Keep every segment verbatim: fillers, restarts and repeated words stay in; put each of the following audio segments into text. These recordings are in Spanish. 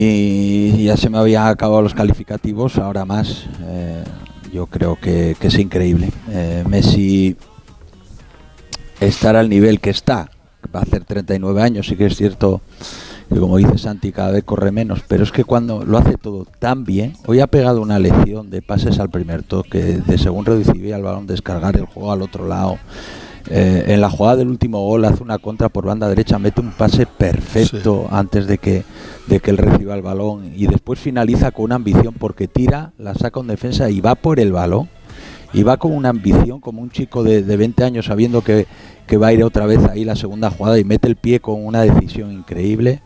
y ya se me habían acabado los calificativos, ahora más. Eh, yo creo que, que es increíble. Eh, Messi estar al nivel que está, va a hacer treinta y nueve años, sí que es cierto que, como dice Santi, cada vez corre menos, pero es que cuando lo hace todo tan bien, hoy ha pegado una lección de pases al primer toque, de según recibía el balón, descargar el juego al otro lado. Eh, en la jugada del último gol hace una contra por banda derecha, mete un pase perfecto, sí, antes de que, de que él reciba el balón, y después finaliza con una ambición porque tira, la saca en defensa y va por el balón. Y va con una ambición, como un chico de, de veinte años, sabiendo que, que va a ir otra vez ahí la segunda jugada, y mete el pie con una decisión increíble.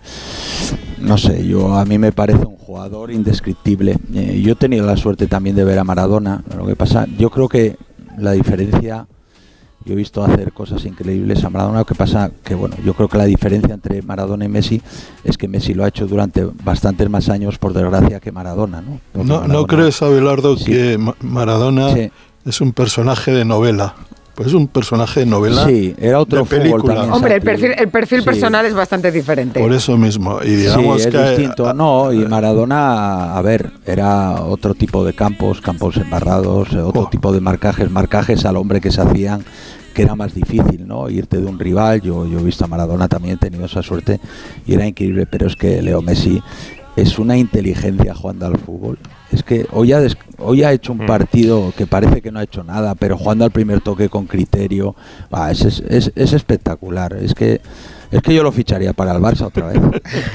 No sé, yo a mí me parece un jugador indescriptible. Eh, yo he tenido la suerte también de ver a Maradona. Lo que pasa, yo creo que la diferencia, yo he visto hacer cosas increíbles a Maradona. Lo que pasa que, bueno, yo creo que la diferencia entre Maradona y Messi es que Messi lo ha hecho durante bastantes más años, por desgracia, que Maradona, ¿no? No, Maradona, ¿no crees, Abelardo, sí, que Maradona... Sí. Es un personaje de novela? Pues es un personaje de novela. Sí, era otro de película. También, hombre, el perfil, el perfil sí. personal es bastante diferente. Por eso mismo. Y digamos sí, es que distinto. No, y Maradona, a ver, era otro tipo de campos, campos embarrados, otro oh. tipo de marcajes, marcajes al hombre que se hacían, que era más difícil, ¿no? Irte de un rival. Yo, yo he visto a Maradona también, he tenido esa suerte y era increíble, pero es que Leo Messi es una inteligencia jugando al fútbol. Es que hoy ha, des- hoy ha hecho un partido que parece que no ha hecho nada, pero jugando al primer toque con criterio, bah, es, es, es, es espectacular. Es que es que yo lo ficharía para el Barça otra vez.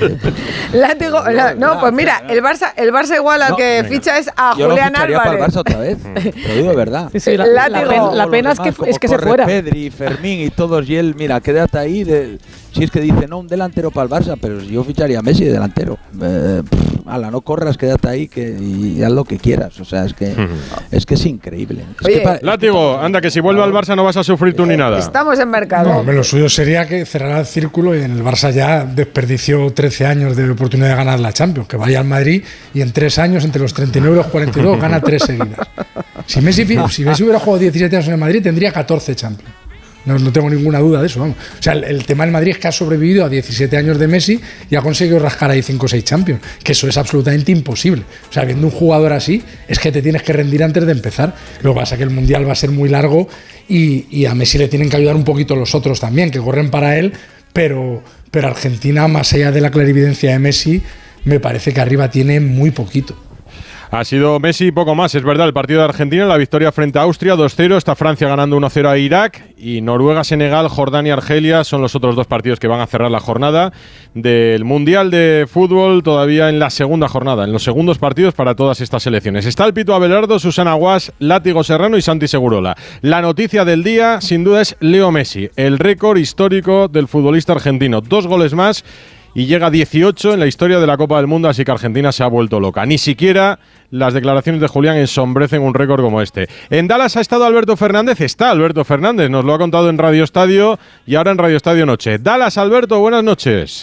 Látigo, no, no, pues mira, el Barça, el Barça igual al no, que venga. ficha es a yo Julián Álvarez. Yo lo ficharía Álvarez. para el Barça otra vez, te lo digo de verdad. Sí, sí, la, la, la, pen, la pena es que, es que se fuera. Pedri, Fermín y todos, y él, mira, quédate ahí. De, si es que dice, no, un delantero para el Barça, pero yo ficharía a Messi de delantero. Eh, pff, ala, no corras, quédate ahí que, y haz lo que quieras. O sea, es que uh-huh. es que es increíble. Es Oye, que pa- Látigo, anda, que si vuelve al Barça no vas a sufrir tú ni nada. Estamos en mercado. No, lo suyo sería que cerrara el círculo, y en el Barça ya desperdició trece años de oportunidad de ganar la Champions. Que vaya al Madrid y en tres años, entre los treinta y nueve y los cuarenta y dos, gana tres seguidas. Si Messi, si Messi hubiera jugado diecisiete años en el Madrid, tendría catorce Champions. No, no tengo ninguna duda de eso, vamos. O sea, el, el tema del Madrid es que ha sobrevivido a diecisiete años de Messi y ha conseguido rascar ahí cinco o seis Champions, que eso es absolutamente imposible. O sea, viendo un jugador así, es que te tienes que rendir antes de empezar. Lo que pasa es que el Mundial va a ser muy largo y, y a Messi le tienen que ayudar un poquito los otros también, que corren para él, pero, pero Argentina, más allá de la clarividencia de Messi, me parece que arriba tiene muy poquito. Ha sido Messi y poco más, es verdad, el partido de Argentina, la victoria frente a Austria, dos cero, está Francia ganando uno cero a Irak, y Noruega, Senegal, Jordania, Argelia son los otros dos partidos que van a cerrar la jornada del Mundial de Fútbol, todavía en la segunda jornada, en los segundos partidos para todas estas selecciones. Está el Pito Abelardo, Susana Guas, Látigo Serrano y Santi Segurola. La noticia del día, sin duda, es Leo Messi, el récord histórico del futbolista argentino, dos goles más, y llega a dieciocho en la historia de la Copa del Mundo, así que Argentina se ha vuelto loca. Ni siquiera las declaraciones de Julián ensombrecen un récord como este. En Dallas ha estado Alberto Fernández, está Alberto Fernández, nos lo ha contado en Radio Estadio y ahora en Radio Estadio Noche. Dallas, Alberto, buenas noches.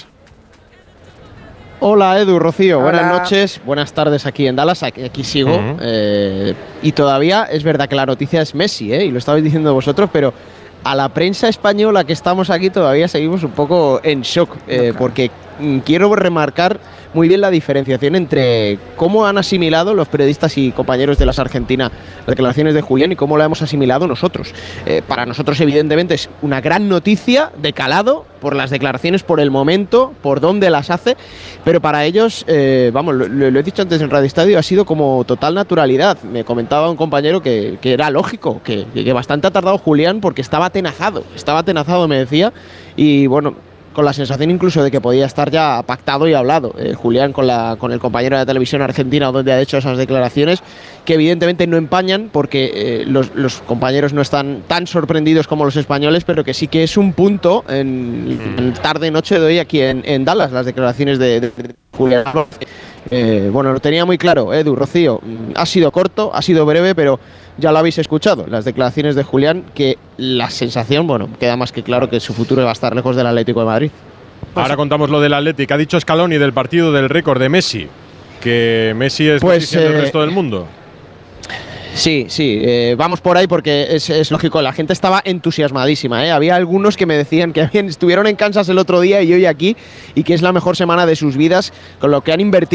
Hola Edu, Rocío, Hola. buenas noches, buenas tardes aquí en Dallas, aquí, aquí sigo. Uh-huh. eh, y todavía es verdad que la noticia es Messi, ¿eh? Y lo estabais diciendo vosotros, pero a la prensa española que estamos aquí todavía seguimos un poco en shock, eh, porque mm, quiero remarcar muy bien la diferenciación entre cómo han asimilado los periodistas y compañeros de las Argentina las declaraciones de Julián y cómo la hemos asimilado nosotros. Eh, para nosotros, evidentemente, es una gran noticia de calado por las declaraciones, por el momento, por dónde las hace, pero para ellos, eh, vamos, lo, lo he dicho antes en Radio Estadio, ha sido como total naturalidad. Me comentaba un compañero que, que era lógico, que, que bastante ha tardado Julián porque estaba atenazado, estaba atenazado, me decía, y bueno, con la sensación incluso de que podía estar ya pactado y hablado. Eh, Julián con, la, con el compañero de la televisión argentina donde ha hecho esas declaraciones que evidentemente no empañan porque eh, los, los compañeros no están tan sorprendidos como los españoles, pero que sí que es un punto en, en tarde-noche de hoy aquí en, en Dallas, las declaraciones de, de, de Julián. Eh, bueno, lo tenía muy claro, Edu, Rocío, ha sido corto, ha sido breve, pero ya lo habéis escuchado, las declaraciones de Julián, que la sensación, bueno, queda más que claro que su futuro va a estar lejos del Atlético de Madrid. Pues ahora contamos lo del Atlético. Ha dicho Scaloni del partido del récord de Messi, que Messi es pues, noticia eh, del resto del mundo. Sí, sí, eh, vamos por ahí porque es, es lógico, la gente estaba entusiasmadísima, ¿eh? Había algunos que me decían que habían, estuvieron en Kansas el otro día y hoy aquí, y que es la mejor semana de sus vidas, con lo que han invertido